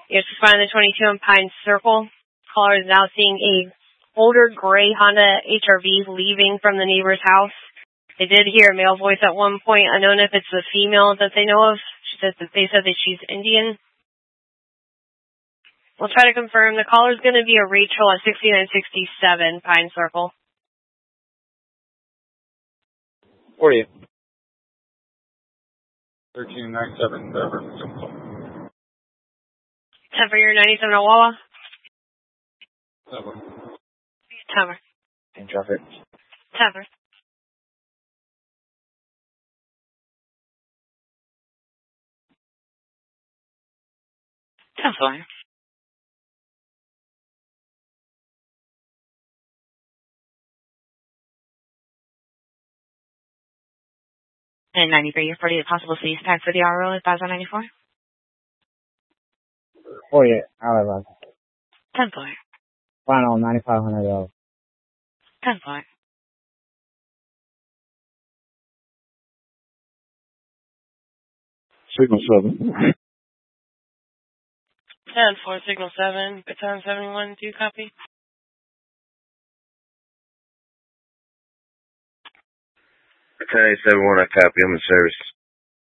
You're responding to 22 in Pine Circle. Caller is now seeing a older gray Honda HR-V leaving from the neighbor's house. They did hear a male voice at one point, unknown if it's the female that they know of. They said that she's Indian. We'll try to confirm. The caller's going to be a Rachel at 6967 Pine Circle. 48. 1397 Trevor. Trevor, you're 97 at Wawa? Trevor. In traffic. Trevor. Trevor. And 93, you're 48 possible cease tag for the RO at 594? 48. Alright, 10 4. Final $9,500. 10 4. Signal 7. 10-4, Signal 7, Baton 71, do you copy? Battalion 71, I copy. I'm in service.